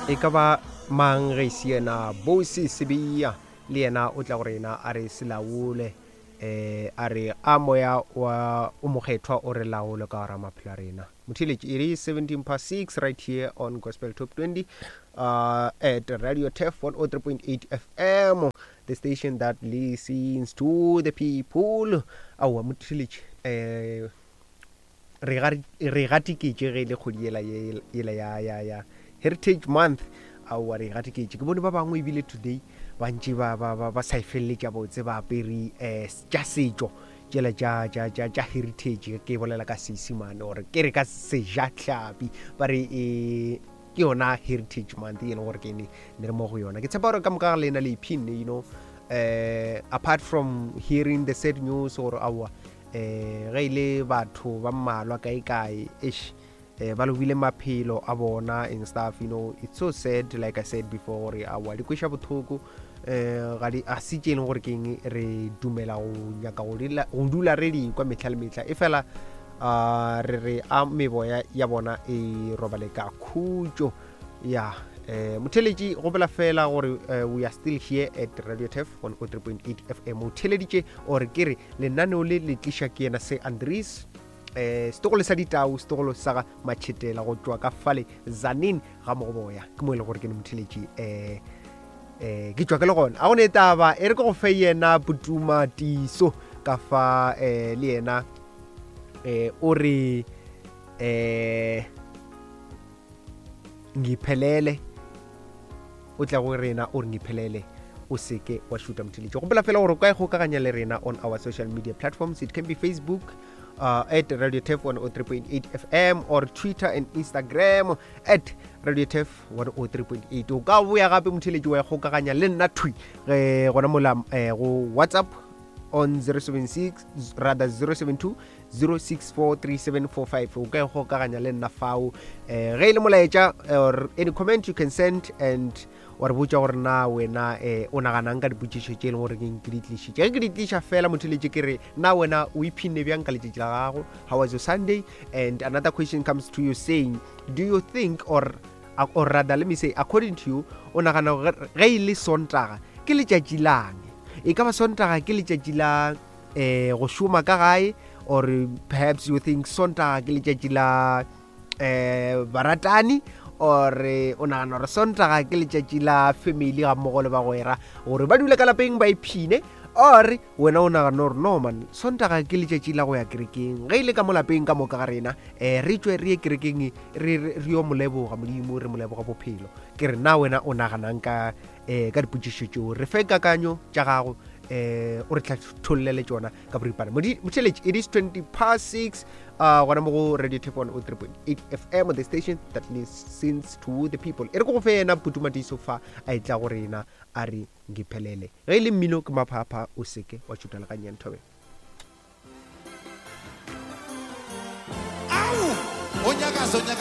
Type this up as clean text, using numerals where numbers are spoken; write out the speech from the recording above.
e ka ba mang ge siena bosi sebia le yena o tla go rena a re selaole a re a moya wa o mokgethwa o re laole ka ra maphelo rena motheletši it is 17:06 right here on Gospel Top 20 at Radio Tef 103.8 FM, the station that listens to the people. Awa motheletši re gatiketše ge le kgodi yela ya Heritage Month. Awa re gatiketše ke bone ba bangwe ebile today bantši ba sa ifelletša botse ba apere tša setšo tšela tša heritage ke bolela ka seesimane gore ke re ka sejahlapi ba re ke yona Heritage Month e leng gore ke ne re mo go yona ke tshepa gore ka moka ga lena le iphine apart from hearing the sad news or awa ge ile batho ba mmalwa kae ish ba lobile maphelo a bona and stuff, it's so sad like I said before gore awa di kweša bothoko ga di a se tšeng gore keng re dumela go nyaka go dula re di kwa mehla le mehla e fela re a meboya ya bona e robale ka khutšo ya motheletši go bela fela gore we are still here at Radio Tef 103.8 FM o theleditše ore ke re lenaneo le tliša ke yena se Andries setogolo sa ditau setogolo sa ga matšhetela go tšwa ka fale zanin ga mogoboya ke mo e le gore ke ne motheletši ke tšwa ke le gona a gone taba e re ke go fe yena Putuma Tiso ka fa le yena o re ngiphelele o tla go rena o re ngiphelele o seke wa shoota motheletši go bela fela gore o ka e gokaganya le rena on our social media platforms. It can be Facebook at Radio Tef 103.8 FM or Twitter and Instagram at Radio Tef 103.8. o ka boya gape motheletši wa e gokaganya le nna twi gona mola go WhatsApp on 072 0643745 o ka e gokaganya le nna fao ge ile molaetša or any comment you can send and wa re botša gore na wena o naganang ka dipotšišo tše e leng gore ke di tlišitše ge ke di tliša fela motheletše ke re na wena o iphinne bjang ka letšatši la gago, how was your Sunday? And another question comes to you saying, do you think or rather let me say according to you o nagana ge e le Sontaga ke letšatši lang e ka ba Sontaga ke letšatši la go šoma ka gae or perhaps you think Sontaga ke letšatši la baratani or o nagana gore Sontaga ke letšatši la family ga mmogo le bagwera gore ba dule ka lapeng ba iphine or wena o nagana gore no man Sontaga ke letšatši la go ya kerekeng ge ile ka mo lapeng ka moka ga rena re tšwe re ye kerekeng re yo moleboga modimo re moleboga bophelo ke re na wena o naganang ka dipotšišo tšeo re fe kakanyo tša gago o re tla thollele tšona ka boripana motheletši. It is 20:06 gona mo go Radio Tef 103.8 FM, the station that listens to the people. E re go go fe yena Putuma Tiso fa a etla go rena a re ngiphelele ge ile mmino ke maphapha o seke wa tšutela ka nyanthobe au o nyaka